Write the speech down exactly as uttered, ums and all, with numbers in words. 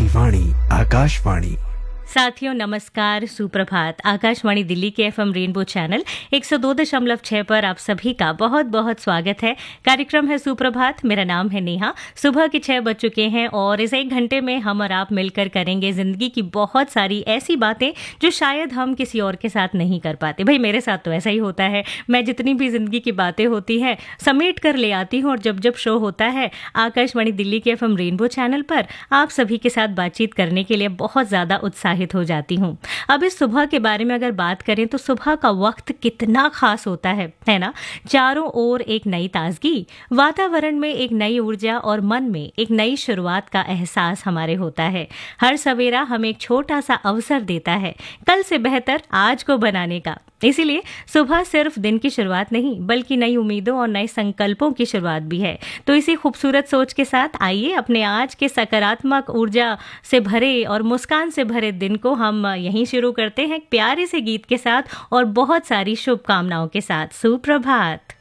वाणी आकाशवाणी। साथियों नमस्कार, सुप्रभात। आकाशवाणी दिल्ली के एफएम रेनबो चैनल एक सौ दो दशमलव छह पर आप सभी का बहुत बहुत स्वागत है। कार्यक्रम है सुप्रभात। मेरा नाम है नेहा। सुबह के छह बज चुके हैं और इस एक घंटे में हम और आप मिलकर करेंगे जिंदगी की बहुत सारी ऐसी बातें जो शायद हम किसी और के साथ नहीं कर पाते। भाई मेरे साथ तो ऐसा ही होता है। मैं जितनी भी जिंदगी की बातें होती हैं समेट कर ले आती हूँ और जब जब शो होता है आकाशवाणी दिल्ली के एफएम रेनबो चैनल पर आप सभी के साथ बातचीत करने के लिए बहुत ज्यादा उत्साहित हो जाती हूँ। अब इस सुबह के बारे में अगर बात करें तो सुबह का वक्त कितना खास होता है, है ना। चारों ओर एक नई ताजगी, वातावरण में एक नई ऊर्जा और मन में एक नई शुरुआत का एहसास हमारे होता है। हर सवेरा हमें एक छोटा सा अवसर देता है कल से बेहतर आज को बनाने का। इसीलिए सुबह सिर्फ दिन की शुरुआत नहीं बल्कि नई उम्मीदों और नए संकल्पों की शुरुआत भी है। तो इसी खूबसूरत सोच के साथ आइए अपने आज के सकारात्मक ऊर्जा से भरे और मुस्कान से भरे दिन को हम यहीं शुरू करते हैं प्यारे से गीत के साथ और बहुत सारी शुभकामनाओं के साथ। सुप्रभात।